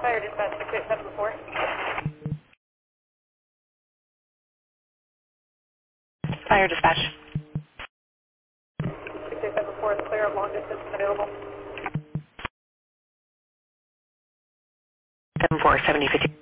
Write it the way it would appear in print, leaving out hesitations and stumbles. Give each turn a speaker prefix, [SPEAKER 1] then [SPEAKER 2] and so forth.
[SPEAKER 1] Fire dispatch 6874.
[SPEAKER 2] Fire dispatch.
[SPEAKER 1] 6874 is clear of long distance available.
[SPEAKER 2] 74, 7050.